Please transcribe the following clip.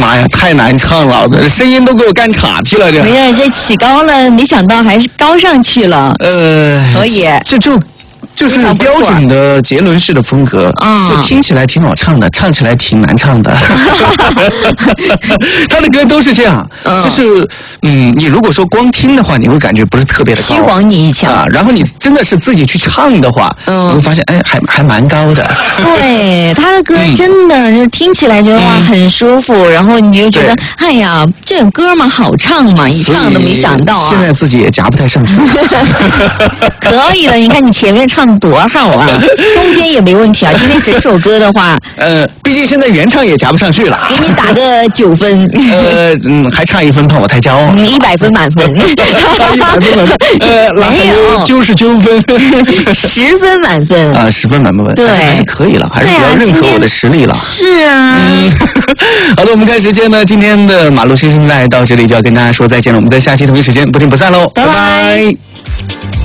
妈呀，太难唱了，声音都给我干岔劈了这。 没事，这起高了，没想到还是高上去了。可以， 这就是标准的杰伦式的风格啊，就听起来挺好唱的，唱起来挺难唱的。他的歌都是这样，就是你如果说光听的话，你会感觉不是特别的高， 虚晃你一枪。 然后你真的是自己去唱的话，你会发现还蛮高的。 对，他的歌真的就听起来觉得哇很舒服，然后你就觉得哎呀，这种歌嘛好唱嘛，一唱都没想到啊。 现在自己也夹不太上去。 可以了，你看你前面唱多好啊，中间也没问题啊。今天整首歌的话， 毕竟现在原唱也夹不上去了。 给你打个9分。 还差1分，怕我太骄傲。 100分满分。 100分满分。 没有 99分。 10分满分啊，10分满分。 对， 还是可以了，还是比较认可我的实力了。 是啊。 好的，我们看时间呢，今天的马路新生代到这里就要跟大家说再见了。我们在下期同一时间不见不散喽， 拜拜。